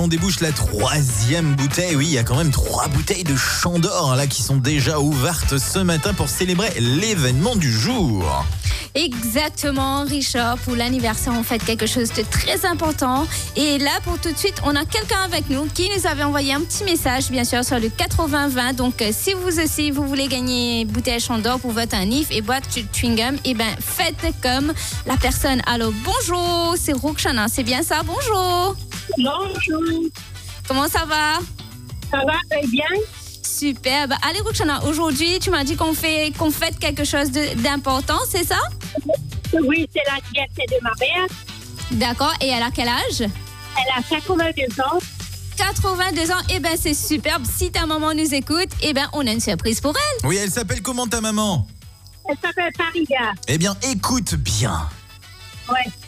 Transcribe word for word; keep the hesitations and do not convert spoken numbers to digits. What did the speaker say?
On débouche la troisième bouteille. Oui, il y a quand même trois bouteilles de Chandor là qui sont déjà ouvertes ce matin pour célébrer l'événement du jour. Exactement, Richard. Pour l'anniversaire, on fait quelque chose de très important. Et là, pour tout de suite, on a quelqu'un avec nous qui nous avait envoyé un petit message, bien sûr, sur le quatre-vingts vingt. Donc, euh, si vous aussi, vous voulez gagner bouteille Chandor pour votre anniv et boîte de chewing-gum, eh ben, faites comme la personne. Alors, bonjour, c'est Roxana, c'est bien ça? Bonjour. Bonjour. Comment ça va? Ça va très bien? Super. Bah, allez, Roxana, aujourd'hui, tu m'as dit qu'on fait, qu'on fête quelque chose de- d'important, c'est ça? Oui, c'est l'anniversaire de ma mère. D'accord. Et elle a quel âge? Elle a quatre-vingt-deux ans. quatre-vingt-deux ans. Eh ben, c'est superbe. Si ta maman nous écoute, eh ben, on a une surprise pour elle. Oui, elle s'appelle comment ta maman? Elle s'appelle Farida. Eh bien, écoute bien. Ouais.